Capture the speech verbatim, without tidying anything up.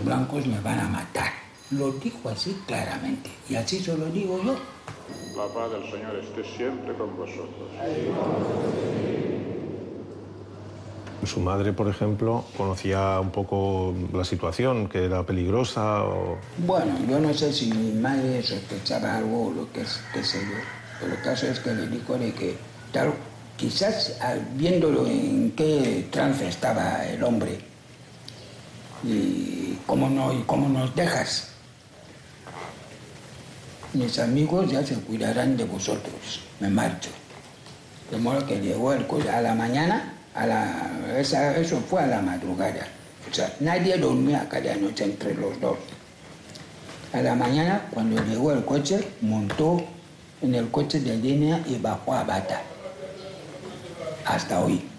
los blancos me van a matar. Lo dijo así claramente, y así se lo digo yo. La paz del Señor esté siempre con vosotros. Su madre, por ejemplo, conocía un poco la situación, que era peligrosa o... Bueno, yo no sé si mi madre sospechaba algo o lo que, es, que sé yo. Pero el caso es que le dijo de que, claro, quizás viéndolo en qué trance estaba el hombre y cómo, no, y cómo nos dejas, mis amigos ya se cuidarán de vosotros, me marcho. De modo que llegó el coche a la mañana, a la, esa, eso fue a la madrugada. O sea, nadie dormía cada noche entre los dos. A la mañana, cuando llegó el coche, montó en el coche de línea y bajó a Bata. Hasta hoy.